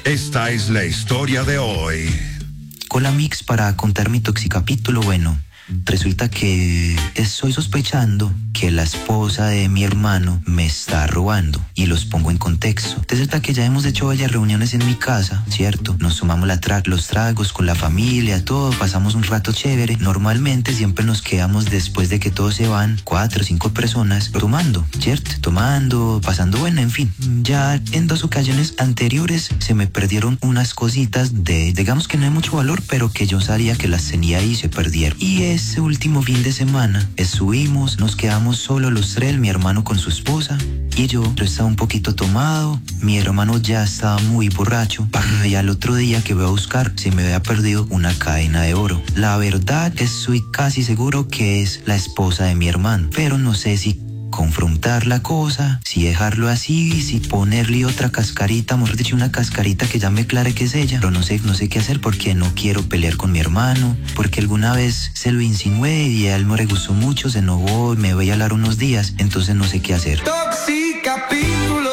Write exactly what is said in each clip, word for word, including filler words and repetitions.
Esta es la historia de hoy. Hola Mix, para contar mi toxicapítulo, bueno, resulta que estoy sospechando que la esposa de mi hermano me está robando, y los pongo en contexto. Resulta que ya hemos hecho varias reuniones en mi casa, ¿cierto? Nos tomamos la tra- los tragos con la familia, todo, pasamos un rato chévere. Normalmente siempre nos quedamos después de que todos se van, cuatro o cinco personas, tomando, ¿cierto? Tomando, pasando bueno, en fin. Ya en dos ocasiones anteriores se me perdieron unas cositas de, digamos que no hay mucho valor, pero que yo sabía que las tenía ahí y se perdieron. Y ese último fin de semana subimos, nos quedamos solo los tres, mi hermano con su esposa y yo. Yo estaba un poquito tomado, mi hermano ya estaba muy borracho, y al otro día que voy a buscar se me había perdido una cadena de oro. La verdad estoy casi seguro que es la esposa de mi hermano, pero no sé si confrontar la cosa, si dejarlo así, si ponerle otra cascarita, mejor dicho una cascarita que ya me aclare que es ella, pero no sé, no sé qué hacer porque no quiero pelear con mi hermano, porque alguna vez se lo insinué y a él no le gustó mucho, se enojó, me voy a hablar unos días, entonces no sé qué hacer. Toxicapítulo.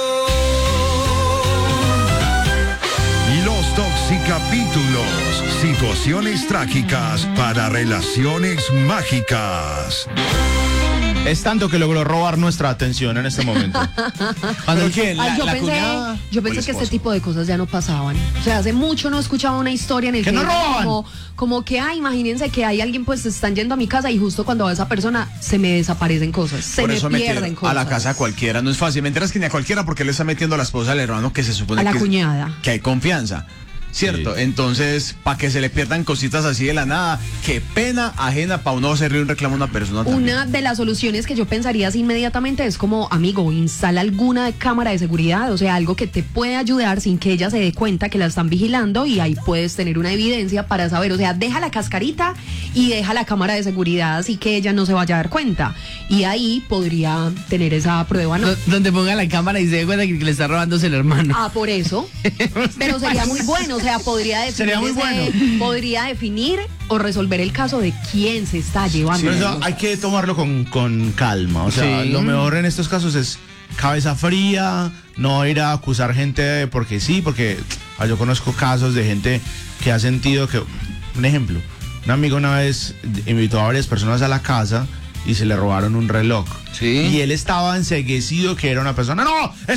Los toxicapítulos. Situaciones trágicas para relaciones mágicas. Es tanto que logró robar nuestra atención en este momento. ¿Cuándo quién? Ay, ¿La, yo la pensé, cuñada yo o pensé el que este esposo? tipo de cosas ya no pasaban. O sea, hace mucho no escuchaba una historia en el ¡Que que no roban! como, como que, ah, imagínense que hay alguien, pues están yendo a mi casa y justo cuando va esa persona se me desaparecen cosas, se Por me eso pierden meter cosas. a la casa a cualquiera no es fácil. Me enteras que ni a cualquiera porque le está metiendo a la esposa al hermano que se supone A la que, cuñada. que hay confianza. ¿Cierto? Sí. Entonces, para que se le pierdan cositas así de la nada, qué pena ajena para uno hacerle un reclamo a una persona también. Una de las soluciones que yo pensaría así inmediatamente es como, amigo, instala alguna cámara de seguridad, o sea, algo que te puede ayudar sin que ella se dé cuenta que la están vigilando, y ahí puedes tener una evidencia para saber, o sea, deja la cascarita y deja la cámara de seguridad así que ella no se vaya a dar cuenta, y ahí podría tener esa prueba, ¿no? Do- Donde ponga la cámara y se dé cuenta que, que le está robándose el hermano. Ah, por eso. Pero sería muy bueno, o sea, podría definir, Sería muy ese- bueno. podría definir o resolver el caso de quién se está llevando. Pero la eso cosa. hay que tomarlo con, con calma. O sea, Sí. lo mejor en estos casos es cabeza fría, no ir a acusar gente porque sí, porque ah, yo conozco casos de gente que ha sentido que, un ejemplo, un amigo una vez invitó a varias personas a la casa y se le robaron un reloj. Sí. Y él estaba enceguecido que era una persona. ¡No!